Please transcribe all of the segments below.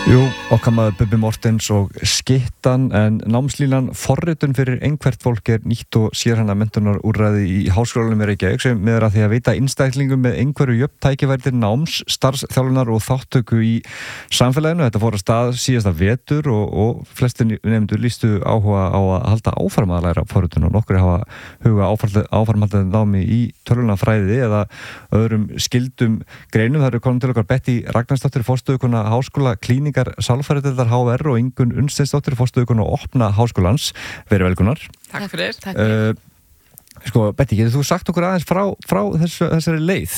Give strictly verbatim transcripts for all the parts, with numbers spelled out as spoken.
Jú, okkar maður Bubbi Mortens og Skyttan, en námslínan forritun fyrir einhvert fólk er nýtt og sérhanna menntunarúrræði í háskólanum í Reykjavík sem miðar að því að veita einstaklingum með einhverju jöfn tækifæri til náms, starfsþjálfunar og þáttöku í samfélaginu. Þetta fór að stað síðasta vetur og, og flestir nefndur lýstu áhuga á að halda áfram að læra forritun og nokkur hafa huga áframhaldandi námi í tölvunarfræði eða öðrum skildum greinum. Það eru komin til okkar Betty Ragnarsdóttir, forstöðukona Háskóla Klíningar Sálfræðideildar H R og Ingunn Unnsteinsdóttir, forstöðukona Opna Háskólans. Verið velkonar. Takk fyrir. Takk fyrir. Uh, sko, Betty, getur þú sagt okkur aðeins frá, frá þessu, þessari leið?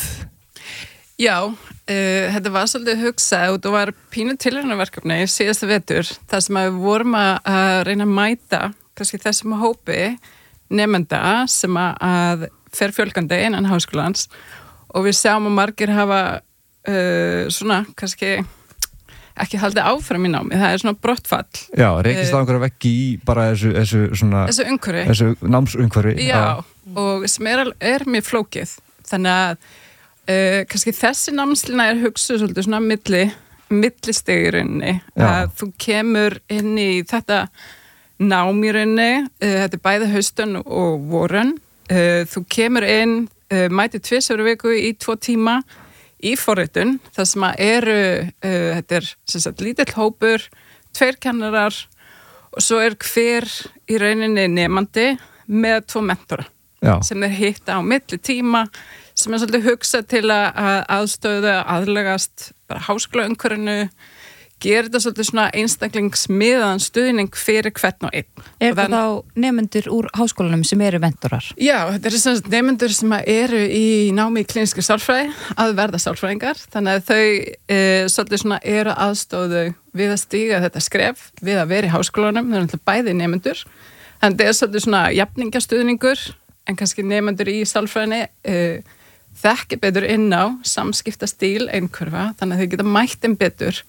Já, uh, þetta var svolítið hugsað og það var pínu tilraunaverkefni í síðasta vetur, þar sem við vorum að reyna að mæta kannski þessum hópi nemenda sem að fer fjölgandi innan háskólans og við sjáum að margir hafa uh, svona kannski ekki haldið áfram í námi, það er svona brottfall. Já, reykist það einhverja veggi í bara þessu, þessu svona... Þessu umhverfi. Þessu námsumhverfi. Já, já, og sem er, er mjög flókið. Þannig að uh, kannski þessi námslína er hugsuð svolítið svona milli, millistig í rauninni. Að þú kemur inn í þetta nám í rauninni, uh, þetta er bæði haustun og vorun. Uh, þú kemur inn, uh, mæti tvisvar í viku í tvo tíma, í forritun, það sem að eru, uh, þetta er sem sagt lítill hópur, tveir kennarar og svo er hver í rauninni nemandi með tvo mentora Já. Sem er hitta á milli tíma sem er svolítið hugsað til að aðstöðu aðlegast bara háskólaumhverfinu, gera þetta svolítið svona einstaklingsmiðaðan stuðning fyrir hvern og einn. Er það þá nemendur úr háskólanum sem eru mentorar? Já, þetta er sem sagt nemendur sem eru í námi í klínískri sálfræði að verða sálfræðingar, þannig að þau e, svolítið svona eru aðstóðu við að stíga þetta skref, við að vera í háskólanum, það er náttúrulega bæði nemendur, þannig að þetta er svolítið svona jafningastuðningur, en kannski nemendur í sálfræðinni e, þekki betur inn á samskiptastíl einhverfa, þannig að þau geta mætt þeim betur.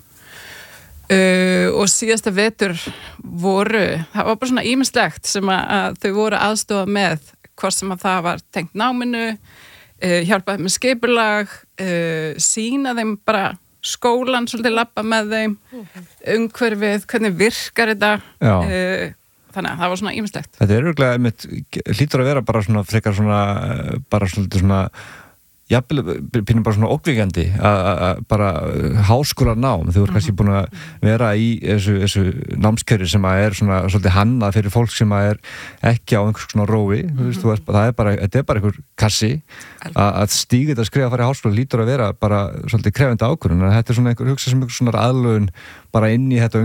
Uh, og síðasta vetur voru, það var bara svona ýmislegt sem að, að þau voru aðstofa með hvort sem að það var tengt náminu, uh, hjálpaði með skipulag, uh, sína þeim bara skólan, svolítið labba með þeim, umhverfið, hvernig virkar þetta, uh, þannig að það var svona ýmislegt. Þetta er örgulega, einmitt, hlýtur að vera bara svona frekar svona, bara svolítið svona jafnvel, pínum bara svona ókvíkjandi að bara háskólanám, þú er kannski búin að vera í þessu, þessu námskjöri sem að er svona svolítið hannað fyrir fólk sem að er ekki á einhvers svona rófi, mm-hmm. þú veist, þú veist, það er bara, þetta er bara einhver kassi að, að stíga þetta að skrifa að fara í háskóla lítur að vera bara svolítið krefandi ákvörðun, þetta er svona einhver hugsa sem einhver svona aðlögun bara inn í þetta